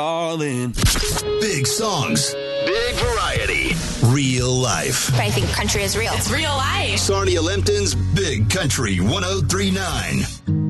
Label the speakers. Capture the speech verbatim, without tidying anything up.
Speaker 1: all in.
Speaker 2: Big songs. Big variety. Real life.
Speaker 3: I think country is real.
Speaker 4: It's real life.
Speaker 2: Sarnia Lempton's Big Country one oh three point nine.